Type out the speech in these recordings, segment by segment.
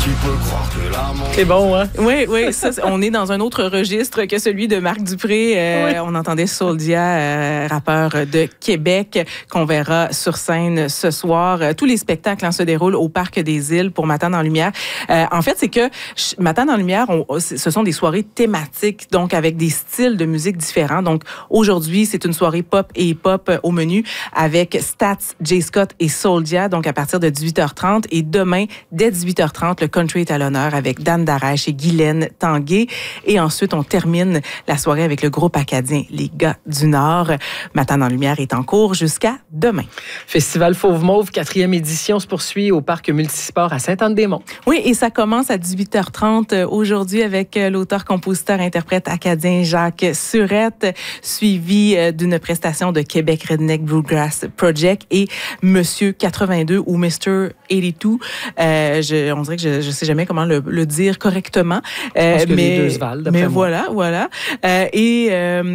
Tu peux croire que l'amour... C'est bon, hein? Oui, ça, on est dans un autre registre que celui de Marc Dupré. Oui. On entendait Souldia, rappeur de Québec, qu'on verra sur scène ce soir. Tous les spectacles se déroulent au Parc des Îles pour Matane en Lumière. En fait, c'est que Matane en Lumière, ce sont des soirées thématiques, donc avec des styles de musique différents. Donc, aujourd'hui, c'est une soirée pop et hip-hop au menu avec Stats, J. Scott et Souldia, donc à partir de 18h30. Et demain, dès 18h30, le country est à l'honneur avec Dan Darèche et Guylaine Tanguay. Et ensuite, on termine la soirée avec le groupe acadien Les Gars du Nord. Matane en Lumière est en cours jusqu'à demain. Festival Fauve Mauve, 4e édition, se poursuit au Parc Multisport à Sainte-Anne-des-Monts. Oui, et ça commence à 18h30 aujourd'hui avec l'auteur, compositeur, interprète acadien Jacques Surette, suivi d'une prestation de Québec Redneck Bluegrass Project et Monsieur 82 ou Mr. 82. On dirait que je sais jamais comment le dire correctement. Mais moi. Voilà. Et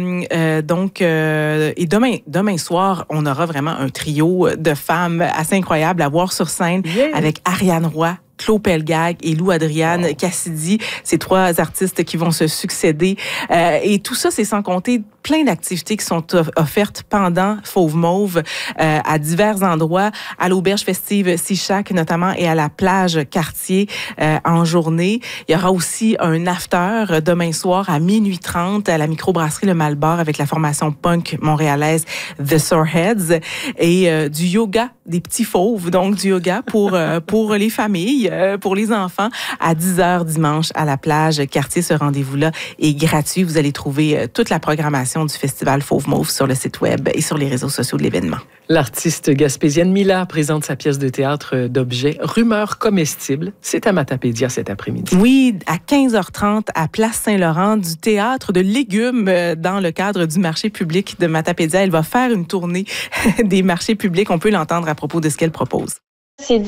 demain soir, on aura vraiment un trio de femmes assez incroyable à voir sur scène avec Ariane Roy, Claude Pelgag et Lou-Adriane Cassidy, ces 3 artistes qui vont se succéder. Et tout ça, c'est sans compter plein d'activités qui sont offertes pendant Fauve Mauve à divers endroits, à l'auberge festive Sichac notamment et à la plage Cartier en journée. Il y aura aussi un after demain soir à 00h30 à la microbrasserie Le Malbar avec la formation punk montréalaise The Soreheads et du yoga des petits fauves, donc du yoga pour les familles, pour les enfants à 10h dimanche à la plage Cartier. Ce rendez-vous-là est gratuit. Vous allez trouver toute la programmation du Festival Fauve Mauve sur le site web et sur les réseaux sociaux de l'événement. L'artiste gaspésienne Mila présente sa pièce de théâtre d'objets Rumeurs comestibles. C'est à Matapédia cet après-midi. Oui, à 15h30 à Place Saint-Laurent, du théâtre de légumes dans le cadre du marché public de Matapédia. Elle va faire une tournée des marchés publics. On peut l'entendre à propos de ce qu'elle propose. C'est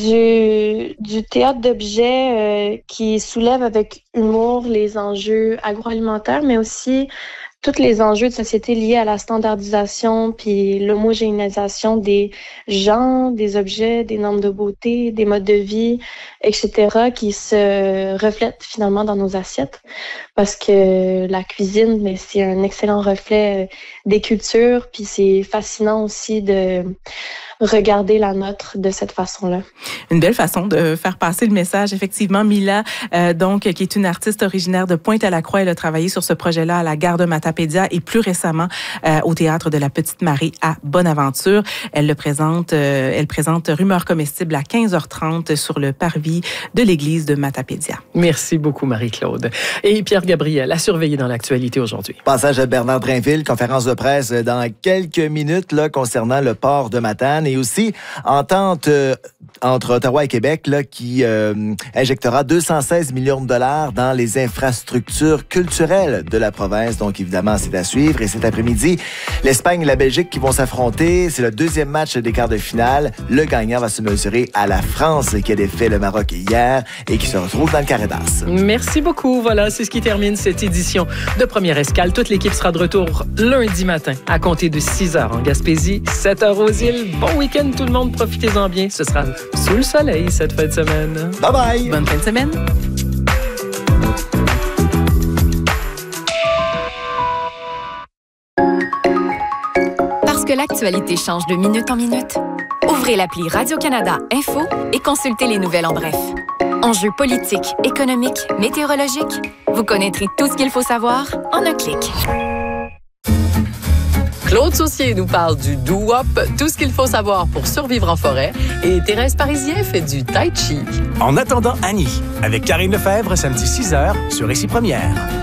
du théâtre d'objets qui soulève avec humour les enjeux agroalimentaires, mais aussi tous les enjeux de société liés à la standardisation puis l'homogénéisation des gens, des objets, des normes de beauté, des modes de vie, etc., qui se reflètent finalement dans nos assiettes. Parce que la cuisine, c'est un excellent reflet des cultures, puis c'est fascinant aussi de regarder la nôtre de cette façon-là. Une belle façon de faire passer le message. Effectivement, Mila, qui est une artiste originaire de Pointe-à-la-Croix, elle a travaillé sur ce projet-là à la gare de Matapédia et plus récemment au théâtre de la Petite Marie à Bonaventure. Elle présente Rumeurs comestibles à 15h30 sur le parvis de l'église de Matapédia. Merci beaucoup, Marie-Claude. Et Pierre Gabriel a surveillé dans l'actualité aujourd'hui. Passage à Bernard Drainville, conférence de presse dans quelques minutes là, concernant le port de Matane et aussi entente entre Ottawa et Québec là, qui injectera 216 millions de dollars dans les infrastructures culturelles de la province. Donc évidemment, c'est à suivre. Et cet après-midi, l'Espagne et la Belgique qui vont s'affronter. C'est le 2e match des quarts de finale. Le gagnant va se mesurer à la France qui a défait le Maroc hier et qui se retrouve dans le carré d'as. Merci beaucoup. Voilà, c'est ce qui termine cette édition de Première Escale. Toute l'équipe sera de retour lundi matin à compter de 6h en Gaspésie, 7h aux îles. Bon week-end tout le monde, profitez-en bien. Ce sera sous le soleil cette fin de semaine. Bye bye! Bonne fin de semaine! Parce que l'actualité change de minute en minute, ouvrez l'appli Radio-Canada Info et consultez les nouvelles en bref. Enjeux politiques, économiques, météorologiques, vous connaîtrez tout ce qu'il faut savoir en un clic. Claude Saucier nous parle du doo-wop, tout ce qu'il faut savoir pour survivre en forêt, et Thérèse Parisien fait du tai chi. En attendant Annie, avec Karine Lefebvre, samedi 6h sur Ici Première.